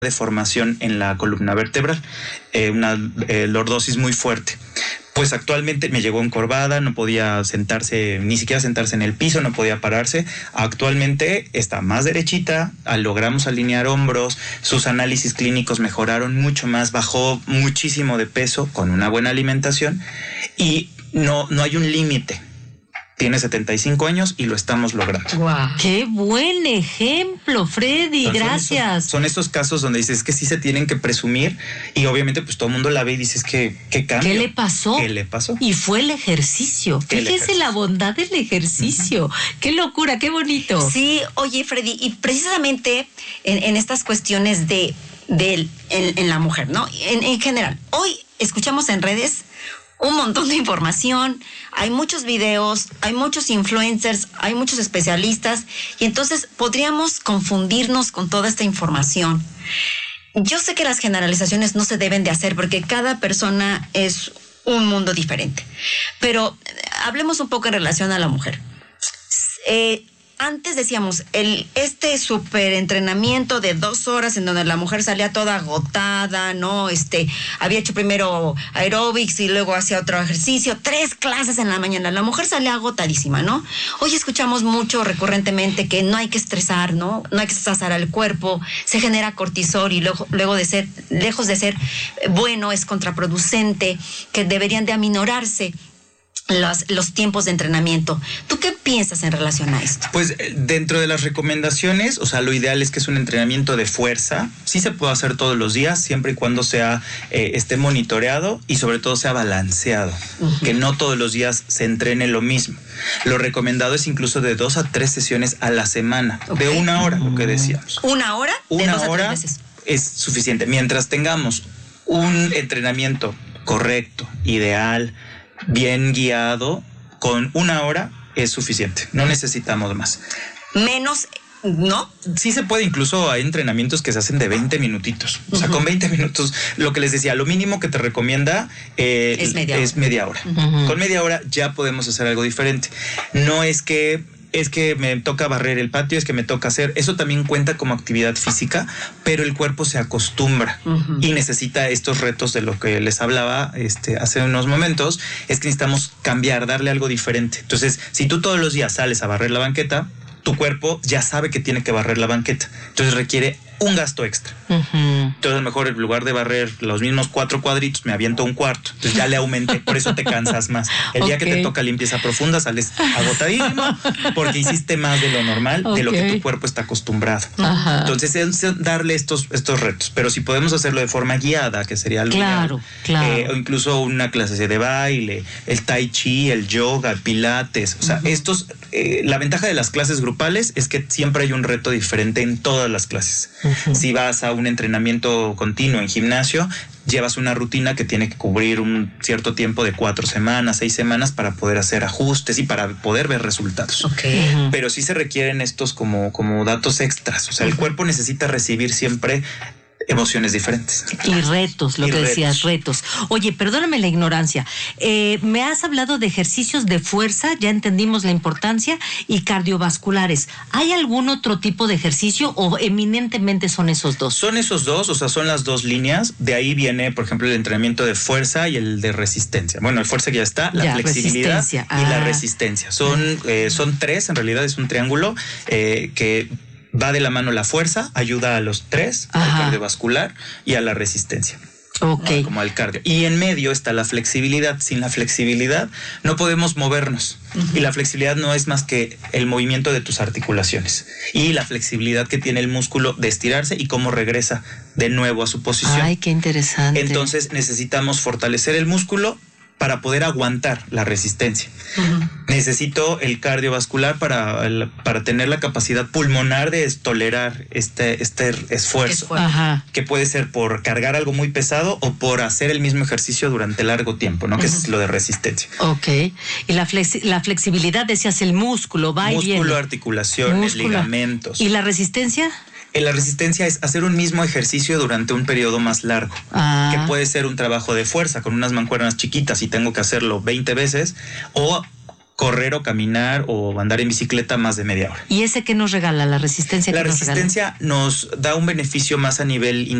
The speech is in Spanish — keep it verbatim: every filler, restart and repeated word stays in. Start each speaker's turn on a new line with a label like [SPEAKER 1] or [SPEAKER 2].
[SPEAKER 1] deformación en la columna vertebral, eh, una eh, lordosis muy fuerte. Pues actualmente me llegó encorvada, no podía sentarse, ni siquiera sentarse en el piso, no podía pararse. Actualmente está más derechita, logramos alinear hombros, sus análisis clínicos mejoraron mucho más, bajó muchísimo de peso con una buena alimentación y no, no hay un límite. Tiene setenta y cinco años y lo estamos logrando.
[SPEAKER 2] Wow. ¡Qué buen ejemplo, Freddy! Son, Gracias.
[SPEAKER 1] Son, estos, son estos casos donde dices que sí se tienen que presumir y obviamente pues todo el mundo la ve y dices que ¿qué cambio?
[SPEAKER 2] ¿Qué le pasó?
[SPEAKER 1] ¿Qué le pasó?
[SPEAKER 2] Y fue el ejercicio. Fíjese ejercicio. La bondad del ejercicio. Uh-huh. ¡Qué locura! ¡Qué bonito!
[SPEAKER 3] Sí, oye, Freddy, y precisamente en, en estas cuestiones de, de en, en la mujer, ¿no? En, en general, hoy escuchamos en redes un montón de información, hay muchos videos, hay muchos influencers, hay muchos especialistas, y entonces podríamos confundirnos con toda esta información. Yo sé que las generalizaciones no se deben de hacer porque cada persona es un mundo diferente, pero hablemos un poco en relación a la mujer. Eh, Antes decíamos, el este súper entrenamiento de dos horas en donde la mujer salía toda agotada, ¿no? Este, había hecho primero aeróbics y luego hacía otro ejercicio, tres clases en la mañana. La mujer salía agotadísima, ¿no? Hoy escuchamos mucho recurrentemente que no hay que estresar, ¿no? No hay que estresar al cuerpo, se genera cortisol y luego, luego de ser, lejos de ser bueno, es contraproducente, que deberían de aminorarse Los, los tiempos de entrenamiento. ¿Tú qué piensas en relación a esto?
[SPEAKER 1] Pues dentro de las recomendaciones, o sea, lo ideal es que es un entrenamiento de fuerza. Sí se puede hacer todos los días, siempre y cuando sea eh, esté monitoreado y sobre todo sea balanceado. Uh-huh. Que no todos los días se entrene lo mismo. Lo recomendado es incluso de dos a tres sesiones a la semana, okay. De una hora, lo que decíamos.
[SPEAKER 3] ¿Una hora?
[SPEAKER 1] Una
[SPEAKER 3] de dos
[SPEAKER 1] hora
[SPEAKER 3] a tres veces.
[SPEAKER 1] Es suficiente. Mientras tengamos un entrenamiento correcto, ideal, bien guiado, con una hora es suficiente. No necesitamos más.
[SPEAKER 3] Menos, ¿no?
[SPEAKER 1] Sí se puede, incluso hay entrenamientos que se hacen de veinte minutitos. O sea, uh-huh. Con veinte minutos, lo que les decía, lo mínimo que te recomienda eh,
[SPEAKER 3] es media
[SPEAKER 1] es
[SPEAKER 3] hora.
[SPEAKER 1] Media hora. Uh-huh. Con media hora ya podemos hacer algo diferente. No es que es que me toca barrer el patio, es que me toca hacer, eso también cuenta como actividad física, pero el cuerpo se acostumbra uh-huh. y necesita estos retos de lo que les hablaba este, hace unos momentos, es que necesitamos cambiar, darle algo diferente. Entonces, si tú todos los días sales a barrer la banqueta, tu cuerpo ya sabe que tiene que barrer la banqueta, entonces requiere un gasto extra. Uh-huh. Entonces, a lo mejor en lugar de barrer los mismos cuatro cuadritos, me aviento un cuarto. Entonces ya le aumenté, por eso te cansas más. El okay. día que te toca limpieza profunda, sales agotadísimo porque hiciste más de lo normal, okay. de lo que tu cuerpo está acostumbrado. Uh-huh. Entonces, es darle estos, estos retos. Pero si podemos hacerlo de forma guiada, que sería algo
[SPEAKER 2] claro,
[SPEAKER 1] ideal,
[SPEAKER 2] claro.
[SPEAKER 1] Eh, o incluso una clase de baile, el tai chi, el yoga, el pilates. O sea, uh-huh. estos, eh, la ventaja de las clases grupales es que siempre hay un reto diferente en todas las clases. Uh-huh. Si vas a un entrenamiento continuo en gimnasio, llevas una rutina que tiene que cubrir un cierto tiempo de cuatro semanas, seis semanas para poder hacer ajustes y para poder ver resultados.
[SPEAKER 3] Okay.
[SPEAKER 1] Uh-huh. Pero sí se requieren estos como, como datos extras. O sea, uh-huh. el cuerpo necesita recibir siempre emociones diferentes.
[SPEAKER 2] Y retos, lo y que retos. decías, retos. Oye, perdóname la ignorancia. Eh, me has hablado de ejercicios de fuerza, ya entendimos la importancia, y cardiovasculares. ¿Hay algún otro tipo de ejercicio o eminentemente son esos dos?
[SPEAKER 1] Son esos dos, o sea, son las dos líneas. De ahí viene, por ejemplo, el entrenamiento de fuerza y el de resistencia. Bueno, el fuerza ya está, la ya, flexibilidad y ah. la resistencia. Son, eh, son tres, en realidad es un triángulo eh, que va de la mano la fuerza, ayuda a los tres, Ajá. al cardiovascular y a la resistencia.
[SPEAKER 2] Okay.
[SPEAKER 1] ¿no? Como al cardio. Y en medio está la flexibilidad. Sin la flexibilidad no podemos movernos. Uh-huh. Y la flexibilidad no es más que el movimiento de tus articulaciones. Y la flexibilidad que tiene el músculo de estirarse y cómo regresa de nuevo a su posición.
[SPEAKER 2] Ay, qué interesante.
[SPEAKER 1] Entonces necesitamos fortalecer el músculo para poder aguantar la resistencia. Uh-huh. Necesito el cardiovascular para, para tener la capacidad pulmonar de tolerar este, este esfuerzo,
[SPEAKER 2] Ajá.
[SPEAKER 1] que puede ser por cargar algo muy pesado o por hacer el mismo ejercicio durante largo tiempo, ¿no? Uh-huh. Que es lo de resistencia.
[SPEAKER 2] Ok. Y la, flexi- la flexibilidad, decías, el músculo, va
[SPEAKER 1] músculo,
[SPEAKER 2] y viene.
[SPEAKER 1] Músculo, articulaciones, músculo. ligamentos.
[SPEAKER 2] ¿Y la resistencia?
[SPEAKER 1] La resistencia es hacer un mismo ejercicio durante un periodo más largo,
[SPEAKER 2] ah.
[SPEAKER 1] que puede ser un trabajo de fuerza con unas mancuernas chiquitas y tengo que hacerlo veinte veces, o correr o caminar o andar en bicicleta más de media hora.
[SPEAKER 2] ¿Y ese qué nos regala? La resistencia.
[SPEAKER 1] La
[SPEAKER 2] que
[SPEAKER 1] resistencia
[SPEAKER 2] nos,
[SPEAKER 1] nos da un beneficio más a nivel